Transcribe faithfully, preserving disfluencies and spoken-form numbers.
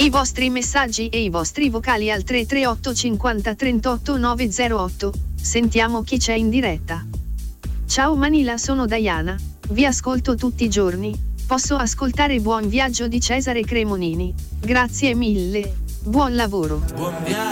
I vostri messaggi e i vostri vocali al tre tre otto cinquanta trentotto novecentotto. Sentiamo chi c'è in diretta. Ciao Manila, sono Diana. Vi ascolto tutti i giorni. Posso ascoltare Buon Viaggio di Cesare Cremonini? Grazie mille. Buon lavoro. Buon viaggio.